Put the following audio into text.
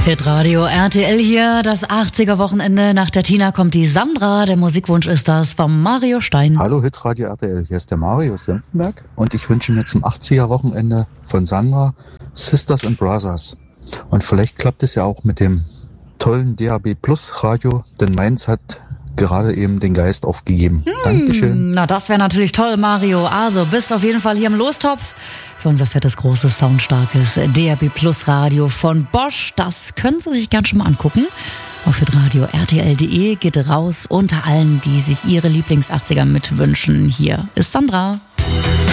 Hitradio RTL hier, das 80er-Wochenende. Nach der Tina kommt die Sandra. Der Musikwunsch ist das vom Mario Stein. Hallo Hitradio RTL, hier ist der Mario aus Senftenberg und ich wünsche mir zum 80er-Wochenende von Sandra Sisters and Brothers. Und vielleicht klappt es ja auch mit dem tollen DAB Plus Radio, denn meins hat gerade eben den Geist aufgegeben. Dankeschön. Na, das wäre natürlich toll, Mario. Also, bist auf jeden Fall hier im Lostopf für unser fettes, großes, soundstarkes DAB Plus Radio von Bosch. Das können Sie sich gern schon mal angucken. Auf hitradio rtl.de geht raus unter allen, die sich ihre Lieblings-80er mitwünschen. Hier ist Sandra.